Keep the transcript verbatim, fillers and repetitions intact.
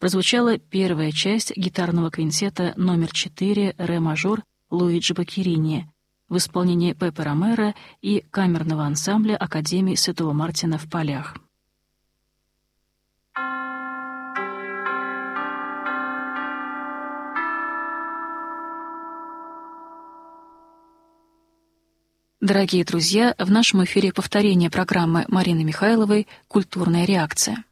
прозвучала первая часть гитарного квинтета номер четыре ре-мажор Луиджи Бoccherini в исполнении Пепе Ромеро и камерного ансамбля Академии Святого Мартина в Полях. Дорогие друзья, в нашем эфире повторение программы Марины Михайловой «Культурная реакция».